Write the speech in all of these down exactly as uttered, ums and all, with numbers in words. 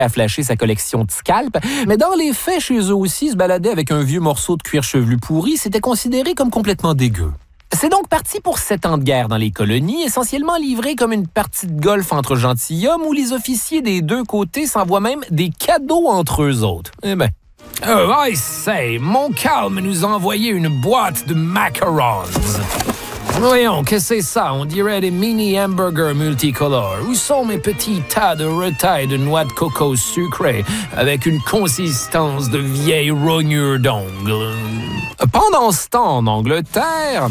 à flasher sa collection de scalps, mais dans les faits, chez eux aussi, se balader avec un vieux morceau de cuir chevelu pourri, c'était considéré comme complètement dégueu. C'est donc parti pour sept ans de guerre dans les colonies, essentiellement livré comme une partie de golf entre gentilshommes où les officiers des deux côtés s'envoient même des cadeaux entre eux autres. Eh ben. Oh, I say, Montcalm nous a envoyé une boîte de macarons. Voyons, qu'est-ce que c'est ça? On dirait des mini hamburgers multicolores. Où sont mes petits tas de retailles de noix de coco sucrées avec une consistance de vieille rognure d'ongles? Pendant ce temps, en Angleterre,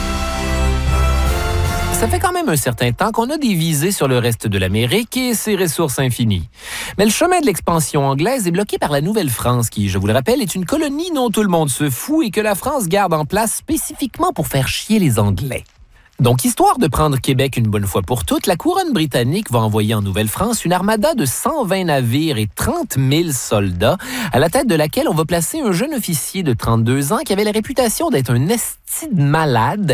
ça fait quand même un certain temps qu'on a des visées sur le reste de l'Amérique et ses ressources infinies. Mais le chemin de l'expansion anglaise est bloqué par la Nouvelle-France qui, je vous le rappelle, est une colonie dont tout le monde se fout et que la France garde en place spécifiquement pour faire chier les Anglais. Donc, histoire de prendre Québec une bonne fois pour toutes, la couronne britannique va envoyer en Nouvelle-France une armada de cent vingt navires et trente mille soldats, à la tête de laquelle on va placer un jeune officier de trente-deux ans qui avait la réputation d'être un esti de malade,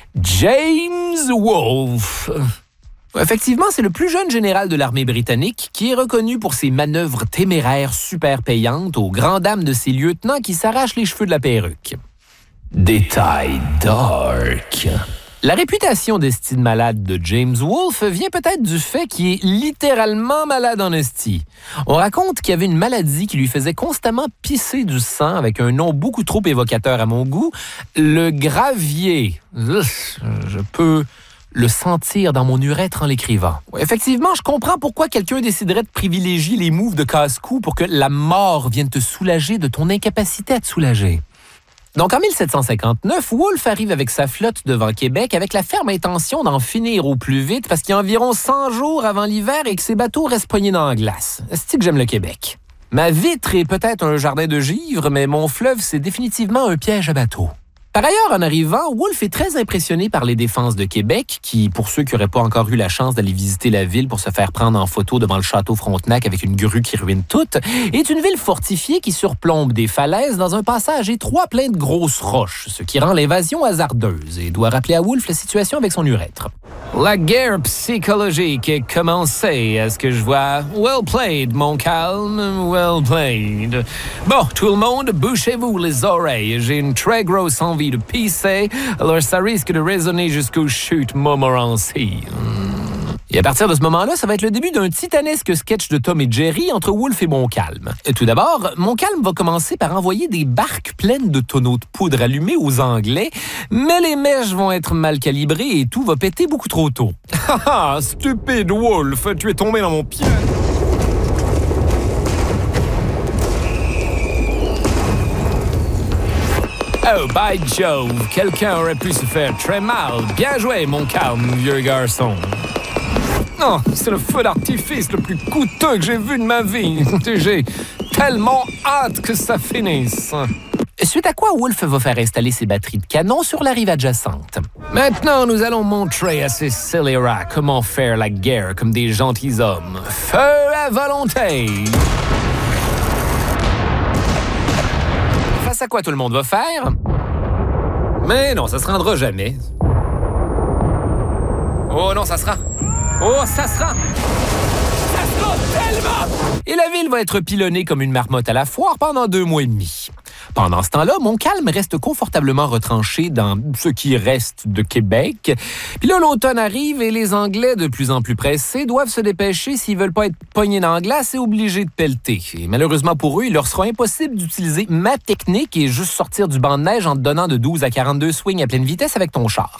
James Wolfe. Effectivement, c'est le plus jeune général de l'armée britannique qui est reconnu pour ses manœuvres téméraires super payantes aux grandes dames de ses lieutenants qui s'arrachent les cheveux de la perruque. Détail dark. La réputation d'esti de malade de James Wolfe vient peut-être du fait qu'il est littéralement malade en esti. On raconte qu'il y avait une maladie qui lui faisait constamment pisser du sang avec un nom beaucoup trop évocateur à mon goût, le gravier. Je peux le sentir dans mon urètre en l'écrivant. Effectivement, je comprends pourquoi quelqu'un déciderait de privilégier les moves de casse-cou pour que la mort vienne te soulager de ton incapacité à te soulager. Donc, en mille sept cent cinquante-neuf, Wolfe arrive avec sa flotte devant Québec avec la ferme intention d'en finir au plus vite parce qu'il y a environ cent jours avant l'hiver et que ses bateaux restent poignés dans la glace. C'est que j'aime le Québec. Ma vitre est peut-être un jardin de givre, mais mon fleuve, c'est définitivement un piège à bateau. Par ailleurs, en arrivant, Wolfe est très impressionné par les défenses de Québec, qui, pour ceux qui n'auraient pas encore eu la chance d'aller visiter la ville pour se faire prendre en photo devant le château Frontenac avec une grue qui ruine tout, est une ville fortifiée qui surplombe des falaises dans un passage étroit plein de grosses roches, ce qui rend l'invasion hasardeuse et doit rappeler à Wolfe la situation avec son urètre. La guerre psychologique est commencée, à ce que je vois. Well played, Montcalm, well played. Bon, tout le monde, bouchez-vous les oreilles. J'ai une très grosse envie de pisser, alors ça risque de résonner jusqu'aux chutes Montmorency. Et à partir de ce moment-là, ça va être le début d'un titanesque sketch de Tom et Jerry entre Wolfe et Montcalm. Et tout d'abord, Montcalm va commencer par envoyer des barques pleines de tonneaux de poudre allumés aux Anglais, mais les mèches vont être mal calibrées et tout va péter beaucoup trop tôt. Haha, stupide Wolfe, tu es tombé dans mon piège. Oh, by Jove, quelqu'un aurait pu se faire très mal. Bien joué, Montcalm, vieux garçon. Non, c'est le feu d'artifice le plus coûteux que j'ai vu de ma vie. J'ai tellement hâte que ça finisse. Suite à quoi Wolfe va faire installer ses batteries de canon sur la rive adjacente. Maintenant, nous allons montrer à ces scélérats comment faire la guerre comme des gentilshommes. Feu à volonté! Face à quoi tout le monde va faire? Mais non, ça se rendra jamais. Oh non, ça sera... Oh, ça sera... Ça sera tellement... Et la ville va être pilonnée comme une marmotte à la foire pendant deux mois et demi. Pendant ce temps-là, Montcalm reste confortablement retranché dans ce qui reste de Québec. Puis là, l'automne arrive et les Anglais, de plus en plus pressés, doivent se dépêcher s'ils veulent pas être pognés dans la glace et obligés de pelleter. Et malheureusement pour eux, il leur sera impossible d'utiliser ma technique et juste sortir du banc de neige en te donnant de douze à quarante-deux swings à pleine vitesse avec ton char.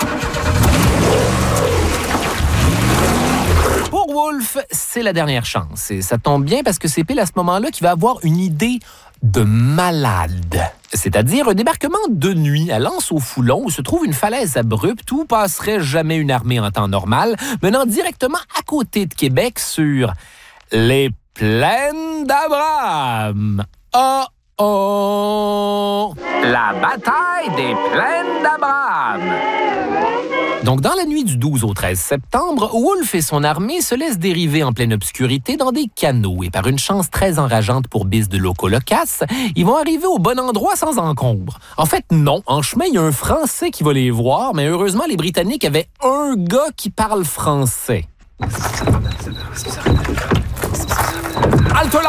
Pour Wolfe, c'est la dernière chance. Et ça tombe bien parce que c'est pile à ce moment-là qu'il va avoir une idée de malade. C'est-à-dire un débarquement de nuit à L'Anse-au-Foulon où se trouve une falaise abrupte où passerait jamais une armée en temps normal, menant directement à côté de Québec sur les plaines d'Abraham. Oh oh! La bataille des plaines d'Abraham! Donc, dans la nuit du douze au treize septembre, Wolfe et son armée se laissent dériver en pleine obscurité dans des canots et par une chance très enrageante pour Biz de Loco Locasse, ils vont arriver au bon endroit sans encombre. En fait, non. En chemin, il y a un Français qui va les voir, mais heureusement, les Britanniques avaient un gars qui parle français. Halte là!